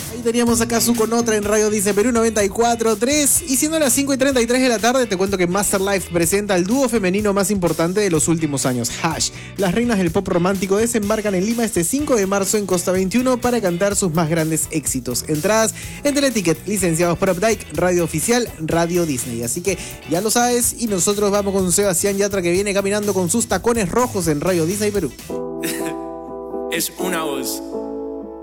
Ahí teníamos a Kazu con otra en Radio Disney Perú 94.3. Y siendo las 5:33 de la tarde, te cuento que Masterlife presenta al dúo femenino más importante de los últimos años, Hash. Las reinas del pop romántico desembarcan en Lima este 5 de marzo en Costa 21 para cantar sus más grandes éxitos. Entradas en Teleticket, licenciados por Updike, radio oficial, Radio Disney. Así que ya lo sabes, y nosotros vamos con Sebastián Yatra, que viene caminando con sus tacones rojos en Radio Disney Perú. Es una voz.